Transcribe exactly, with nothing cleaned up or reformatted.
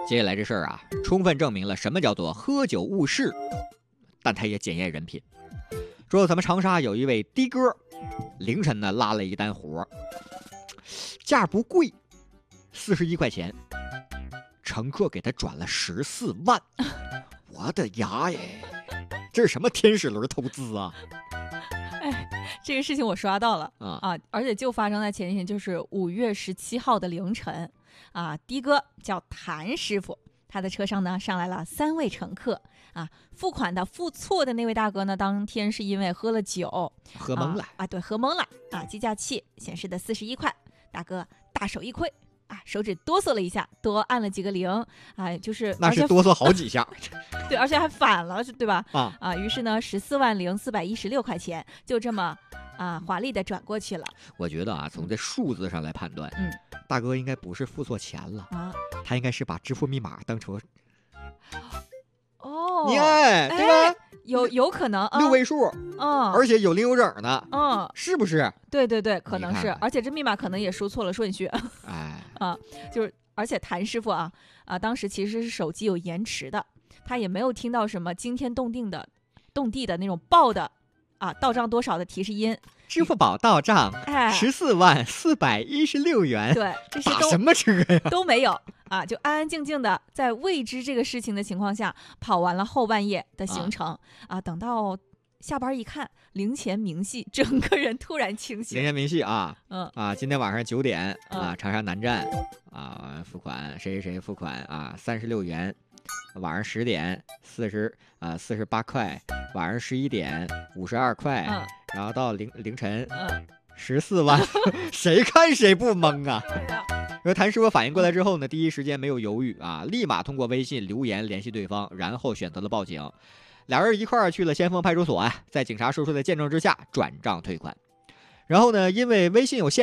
接下来这事儿啊，充分证明了什么叫做喝酒误事，但它也检验人品。说咱们长沙有一位的哥，凌晨呢拉了一单活，价不贵，四十一块钱，乘客给他转了十四万，我的牙耶！这是什么天使轮投资啊？ 哎，这个事情我刷到了啊啊，而且就发生在前一天，就是五月十七号的凌晨啊。的哥叫谭师傅，他的车上呢上来了三位乘客啊。付款的付错的那位大哥呢，当天是因为喝了酒， 喝懵了啊, 啊，对，喝懵了啊。计价器显示的四十一块，大哥大手一挥。啊，手指哆嗦了一下，多按了几个零，啊，就是那是哆嗦好几下， 对，而且还反了，对吧？ 啊啊，于是呢，十四万零四百一十六块钱就这么啊华丽的转过去了。 我觉得啊，从这数字上来判断， 嗯， 大哥应该不是付错钱了啊，他应该是把支付密码当成哦， 你看对吧？ 哎有有可能、啊、 六位数， 嗯， 而且有零有整呢， 嗯， 是不是？ 对对对，可能是， 看而且这密码可能也输错了顺序， 哎， 啊，就是而且谭师傅啊啊，当时其实是手机有延迟的，他也没有听到什么惊天动地的、动地的那种爆的啊到账多少的提示音。 支付宝到账十四万四百一十六元， 对，这些都打什么车呀？ 都没有啊，就安安静静的在未知这个事情的情况下跑完了后半夜的行程 啊, 啊，等到下班一看，灵前明细，整个人突然清醒。 灵前明细啊， 嗯啊，今天晚上九点啊， 嗯长沙南站啊，付款谁谁谁付款啊，三十六元。晚上十点四十啊四十八块，晚上十一点五十二块， 嗯， 然后到凌凌晨嗯十四万，谁看谁不懵啊？ 对呀， 而谭师傅反应过来之后呢，第一时间没有犹豫啊，立马通过微信留言联系对方，然后选择了报警。俩人一块儿去了先锋派出所啊，在警察叔叔的见证之下转账退款。然后呢，因为微信有限